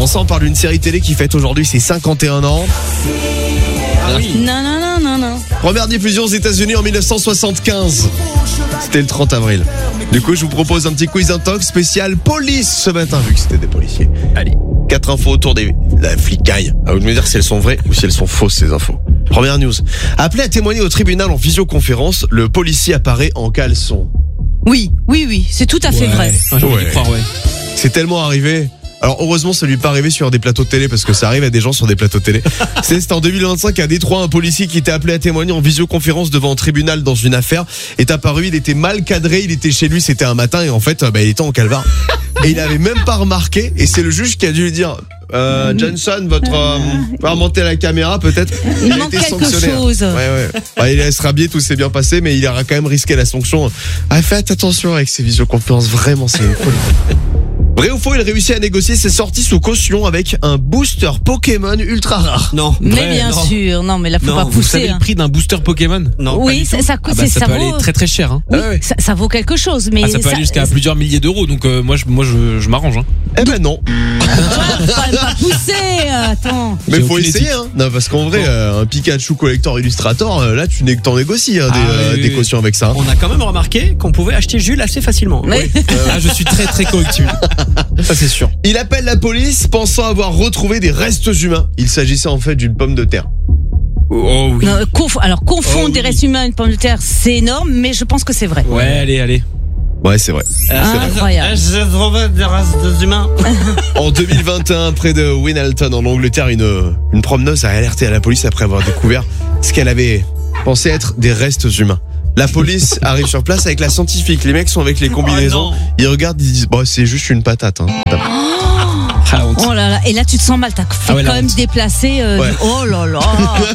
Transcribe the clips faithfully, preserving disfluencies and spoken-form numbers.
Avant ça, on parle d'une série télé qui fête aujourd'hui ses cinquante et un ans. Ah oui. Non, non, non, non, non. Première diffusion aux États-Unis en mille neuf cent soixante-quinze. C'était le trente avril. Du coup, je vous propose un petit quiz intox spécial police ce matin, vu que c'était des policiers. Allez, quatre infos autour des la flicaille. À vous de me dire si elles sont vraies ou si elles sont fausses, ces infos. Première news. Appelé à témoigner au tribunal en visioconférence, le policier apparaît en caleçon. Oui, oui, oui, c'est tout à fait Ouais. vrai. Ah, j'ai envie de Ouais. croire, ouais. C'est tellement arrivé. Alors heureusement ça lui est pas arrivé sur des plateaux de télé parce que ça arrive à des gens sur des plateaux de télé. C'est c'était en deux mille vingt-cinq à Détroit, un policier qui était appelé à témoigner en visioconférence devant un tribunal dans une affaire est apparu, il était mal cadré, il était chez lui, c'était un matin et en fait bah, il était en calvar. Et il avait même pas remarqué et c'est le juge qui a dû lui dire euh, Johnson, votre euh, va remonter la caméra peut-être. Il a manque été quelque sanctionné, hein. chose. Ouais ouais. Bah, il se rhabillé, tout s'est bien passé mais il aura quand même risqué la sanction. Ah, faites attention avec ces visioconférences, vraiment c'est une folie. Vrai ou faux, il réussit à négocier ses sorties sous caution avec un booster Pokémon ultra rare. Non. Mais vrai, bien non. sûr, non, mais là, faut Non, pas vous savez pousser. le hein. prix d'un booster Pokémon? Non. pas Oui, du ça, tout. ça, Ah bah, c'est- ça, ça peut vaut, aller très très cher. Hein. oui, Ah ouais. ça, ça vaut quelque chose, mais Ah, ça peut aller jusqu'à plusieurs milliers d'euros. Donc euh, moi, je, moi, je, je m'arrange. Hein. Eh ben non. faut quand même pas pousser. Attends. Mais J'ai faut aucune essayer, éthique. hein. Non, parce qu'en vrai, Bon. euh, un Pikachu Collector Illustrator, euh, là, tu n'es que t'en négocies hein, des, Ah, euh, oui, des oui. cautions avec ça. On a quand même remarqué qu'on pouvait acheter Jules assez facilement. Oui. Ah, je suis très très correctible. Ça c'est sûr. Il appelle la police pensant avoir retrouvé des restes humains. Il s'agissait en fait d'une pomme de terre. Oh oui. Non, conf- alors, confondre Oh, des oui. restes humains et une pomme de terre, c'est énorme, mais je pense que c'est vrai. Ouais, allez, allez. Ouais, c'est vrai. Incroyable. J'ai trouvé des restes humains. En deux mille vingt et un, près de Winalton, en Angleterre, une, une promeneuse a alerté à la police après avoir découvert ce qu'elle avait pensé être des restes humains. La police arrive sur place avec la scientifique. Les mecs sont avec les combinaisons. Oh non. Ils regardent, ils disent, bon, c'est juste une patate. Hein. Ah, honte. Oh là là, et là tu te sens mal, t'as fait Ah ouais, la quand même honte. déplacer. euh, Ouais. Oh là là.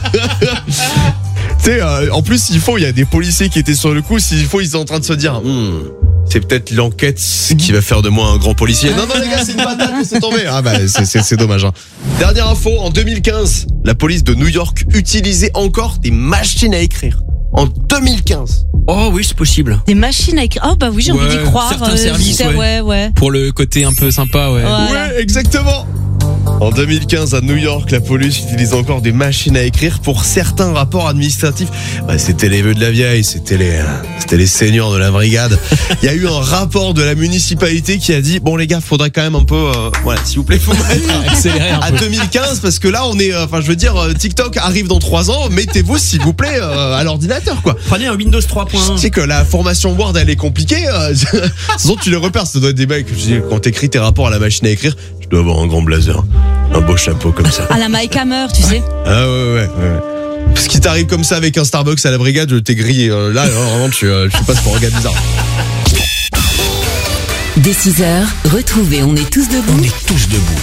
Tu sais, euh, en plus, s'il faut, il y a des policiers qui étaient sur le coup. S'il faut, ils sont en train de se dire, Hmm, c'est peut-être l'enquête qui va faire de moi un grand policier. Non, non, les gars, c'est une patate, c'est tombé. Ah bah, c'est, c'est, c'est dommage. Hein. Dernière info, en deux mille quinze, la police de New York utilisait encore des machines à écrire. En deux mille quinze. Oh oui, c'est possible. Des machines à écrire. Oh bah oui, j'ai envie Ouais, d'y croire. certains services, c'est- ouais. ouais, ouais. Pour le côté un peu sympa, ouais. Ouais. Voilà. Ouais, exactement. En deux mille quinze, à New York, la police utilise encore des machines à écrire pour certains rapports administratifs. Bah, c'était les vœux de la vieille, c'était les, euh, c'était les seigneurs de la brigade. Il y a eu un rapport de la municipalité qui a dit, bon les gars, faudrait quand même un peu, euh, voilà, s'il vous plaît, faut mettre Accélérer un à peu. deux mille quinze parce que là on est, euh, enfin je veux dire, euh, TikTok arrive dans trois ans, mettez-vous s'il vous plaît euh, à l'ordinateur quoi. Prenez un Windows trois point un. Tu sais que la formation Word elle est compliquée, euh, sinon tu les repères, ça doit être des mecs, je dis, quand t'écris tes rapports à la machine à écrire, je dois avoir un grand blazer, un beau chapeau comme ça. À la Mike Hammer, tu sais. Ah ouais ouais ouais. ouais. Parce qu'il t'arrive comme ça avec un Starbucks à la brigade, t'es grillé. euh, Là, euh, vraiment, tu, euh, tu passes pour un gars bizarre. Dès six heures, retrouvez On est tous debout. On est tous debout.